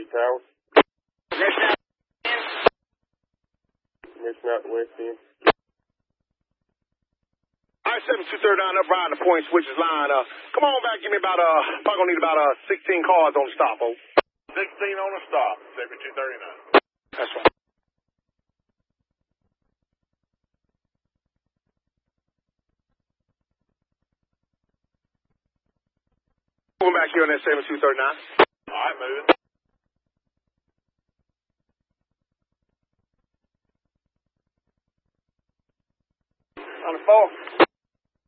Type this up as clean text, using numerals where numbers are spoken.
Tower. Mission out. Mission out the west end. All right, 7239 up riding the point switches line. Come on back, give me about, probably gonna need about 16 cars on the stop, oh. 16 on the stop, 7239. That's right. Moving back here on that 7239. All right, moving. On the 4.